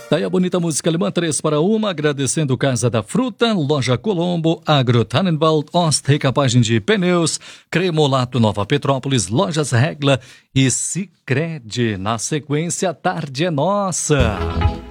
Daí a bonita música alemã 3 para 1, agradecendo Casa da Fruta, Loja Colombo, Agro Tannenwald, Ost, Recapagem de Pneus, Cremolato Nova Petrópolis, Lojas Regla e Sicredi. Na sequência, Tarde é Nossa.